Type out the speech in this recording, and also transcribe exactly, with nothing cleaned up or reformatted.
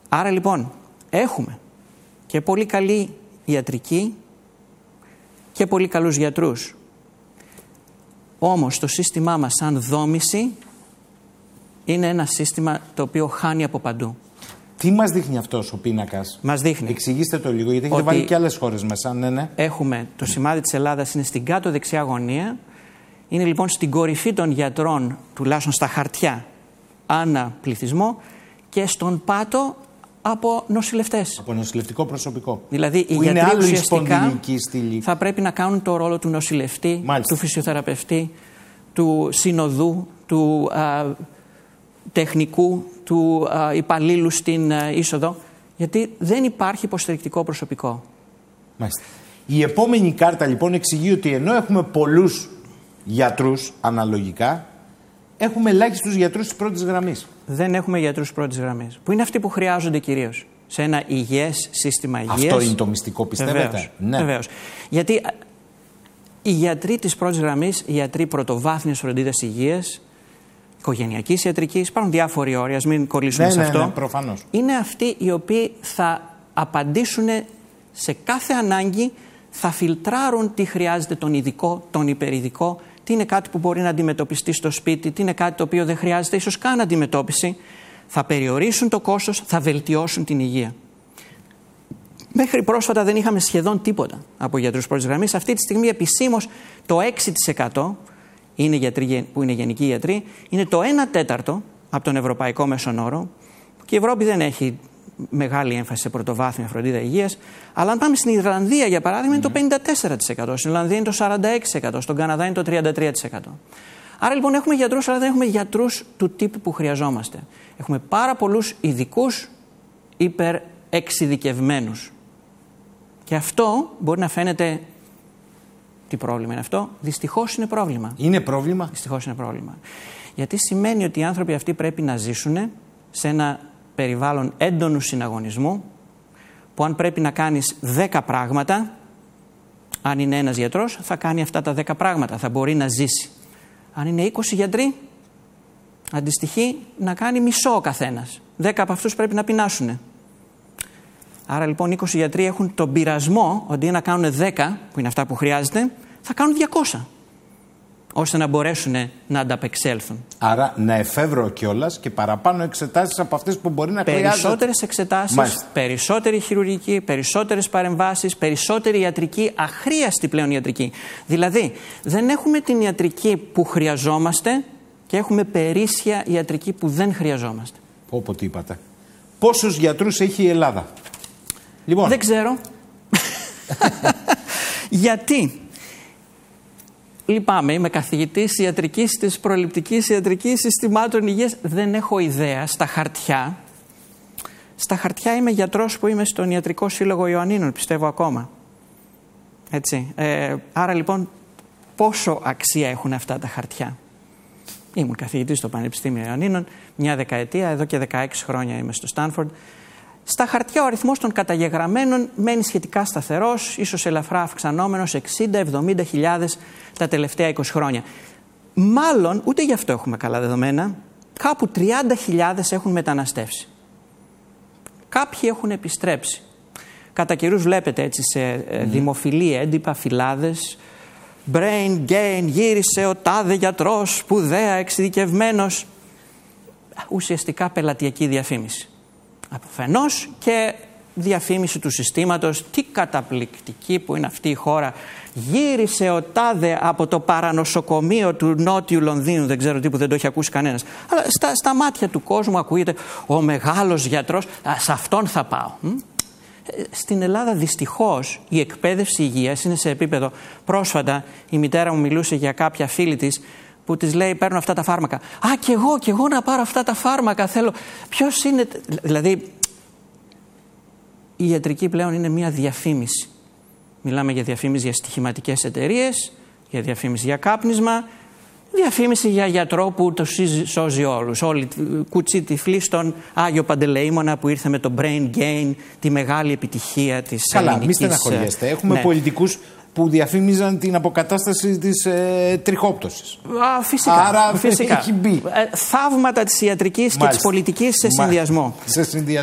Άρα λοιπόν έχουμε και πολύ καλή ιατρική και πολύ καλούς γιατρούς. Όμως το σύστημά μας σαν δόμηση είναι ένα σύστημα το οποίο χάνει από παντού. Τι μας δείχνει αυτός ο πίνακας? Μας δείχνει. Εξηγήστε το λίγο, γιατί έχετε βάλει και άλλες χώρες μέσα. Ναι, ναι. Έχουμε το σημάδι της Ελλάδας, είναι στην κάτω δεξιά γωνία. Είναι λοιπόν στην κορυφή των γιατρών, τουλάχιστον στα χαρτιά, ανά πληθυσμό, και στον πάτο από νοσηλευτές. Από νοσηλευτικό προσωπικό. Δηλαδή οι γιατροί ουσιαστικά θα πρέπει να κάνουν το ρόλο του νοσηλευτή, Μάλιστα. του φυσιοθεραπευτή, του συνοδού, του α, τεχνικού, του α, υπαλλήλου στην α, είσοδο, γιατί δεν υπάρχει υποστηρικτικό προσωπικό. Μάλιστα. Η επόμενη κάρτα λοιπόν εξηγεί ότι ενώ έχουμε πολλούς γιατρούς αναλογικά, έχουμε ελάχιστους γιατρούς της πρώτης γραμμής. Δεν έχουμε γιατρούς πρώτης γραμμής, που είναι αυτοί που χρειάζονται κυρίως σε ένα υγιές σύστημα υγείας. Αυτό είναι το μυστικό, πιστεύετε? Βεβαίως, ναι. Βεβαίως. Γιατί οι γιατροί της πρώτης γραμμής, οι γιατροί πρωτοβάθμιας φροντίδας υγείας, οικογενειακής ιατρικής, υπάρχουν διάφοροι όροι, ας μην κολλήσουμε ναι, σε ναι, αυτό. Ναι, προφανώς. Είναι αυτοί οι οποίοι θα απαντήσουν σε κάθε ανάγκη, θα φιλτράρουν τι χρειάζεται τον ειδικό, τον υπερειδικό, τι είναι κάτι που μπορεί να αντιμετωπιστεί στο σπίτι, τι είναι κάτι το οποίο δεν χρειάζεται ίσως καν αντιμετώπιση, θα περιορίσουν το κόστος, θα βελτιώσουν την υγεία. Μέχρι πρόσφατα δεν είχαμε σχεδόν τίποτα από γιατρούς πρώτης γραμμής. Αυτή τη στιγμή επισήμως το έξι τοις εκατό είναι γιατροί που είναι γενικοί γιατροί, είναι το ένα τέταρτο από τον ευρωπαϊκό μέσον όρο, και η Ευρώπη δεν έχει μεγάλη έμφαση σε πρωτοβάθμια φροντίδα υγείας, αλλά αν πάμε στην Ιρλανδία για παράδειγμα είναι το πενήντα τέσσερα τοις εκατό, στην Ιρλανδία είναι το σαράντα έξι τοις εκατό, στον Καναδά είναι το τριάντα τρία τοις εκατό. Άρα λοιπόν έχουμε γιατρούς, αλλά δεν έχουμε γιατρούς του τύπου που χρειαζόμαστε. Έχουμε πάρα πολλούς ειδικούς υπερεξειδικευμένους. Και αυτό μπορεί να φαίνεται. Τι πρόβλημα είναι αυτό? Δυστυχώς είναι πρόβλημα. Είναι πρόβλημα. Δυστυχώς είναι πρόβλημα. Γιατί σημαίνει ότι οι άνθρωποι αυτοί πρέπει να ζήσουν σε ένα περιβάλλον έντονου συναγωνισμού, που αν πρέπει να κάνεις δέκα πράγματα, αν είναι ένας γιατρός θα κάνει αυτά τα δέκα πράγματα, θα μπορεί να ζήσει. Αν είναι είκοσι γιατροί, αντιστοιχεί να κάνει μισό ο καθένας. δέκα από αυτούς πρέπει να πεινάσουν. Άρα λοιπόν είκοσι γιατροί έχουν τον πειρασμό ότι να κάνουν δέκα, που είναι αυτά που χρειάζεται, θα κάνουν διακόσια, ώστε να μπορέσουν να ανταπεξέλθουν. Άρα να εφεύρω κιόλας και παραπάνω εξετάσεις από αυτές που μπορεί να χρειάζονται. Περισσότερες εξετάσεις, Μάλιστα. περισσότερη χειρουργική, περισσότερες παρεμβάσεις, περισσότερη ιατρική, αχρίαστη πλέον ιατρική. Δηλαδή δεν έχουμε την ιατρική που χρειαζόμαστε και έχουμε περίσσια ιατρική που δεν χρειαζόμαστε. Όπω τι είπατε. Πόσους γιατρούς έχει η Ελλάδα? Λοιπόν. Δεν ξέρω. Γιατί? Λυπάμαι, είμαι καθηγητής ιατρικής της προληπτικής ιατρικής συστημάτων υγείας. Δεν έχω ιδέα στα χαρτιά. Στα χαρτιά είμαι γιατρός που είμαι στον Ιατρικό Σύλλογο Ιωαννίνων, πιστεύω ακόμα. Έτσι. Ε, άρα λοιπόν πόσο αξία έχουν αυτά τα χαρτιά? Ήμουν καθηγητής στο Πανεπιστήμιο Ιωαννίνων μια δεκαετία, εδώ και δεκαέξι χρόνια είμαι στο Στάνφορντ. Στα χαρτιά ο αριθμός των καταγεγραμμένων μένει σχετικά σταθερός, ίσως ελαφρά αυξανόμενος, εξήντα με εβδομήντα χιλιάδες τα τελευταία είκοσι χρόνια. Μάλλον, ούτε γι' αυτό έχουμε καλά δεδομένα, κάπου τριάντα χιλιάδες έχουν μεταναστεύσει. Κάποιοι έχουν επιστρέψει. Κατά καιρούς βλέπετε έτσι σε mm. δημοφιλή έντυπα, φυλάδες, brain gain, γύρισε ο τάδε γιατρός, σπουδαία, εξειδικευμένος. Ουσιαστικά πελατειακή διαφήμιση. Αφενός και διαφήμιση του συστήματος, τι καταπληκτική που είναι αυτή η χώρα. Γύρισε ο τάδε από το παρανοσοκομείο του Νότιου Λονδίνου, δεν ξέρω τι που δεν το έχει ακούσει κανένας. Αλλά στα, στα μάτια του κόσμου ακούγεται ο μεγάλος γιατρός, α, σε αυτόν θα πάω. Στην Ελλάδα δυστυχώς η εκπαίδευση υγείας είναι σε επίπεδο. Πρόσφατα η μητέρα μου μιλούσε για κάποια φίλη της που της λέει παίρνω αυτά τα φάρμακα. Α, κι εγώ, κι εγώ να πάρω αυτά τα φάρμακα θέλω. Ποιος είναι... Δηλαδή η ιατρική πλέον είναι μια διαφήμιση. Μιλάμε για διαφήμιση για στοιχηματικές εταιρείες, για διαφήμιση για κάπνισμα, διαφήμιση για γιατρό που το σώζει όλους. Όλοι κουτσί τυφλοί στον Άγιο Παντελεήμονα που ήρθε με το brain gain, τη μεγάλη επιτυχία της Καλά, ελληνικής... Καλά, μη στεναχωριέστε. Έχουμε ναι. πολιτικούς που διαφήμιζαν την αποκατάσταση της ε, τριχόπτωσης. Α, φυσικά. Άρα φυσικά. έχει μπει. Ε, θαύματα της ιατρικής Μάλιστα. και της πολιτικής σε συνδυασμό. Σε συνδυασμό.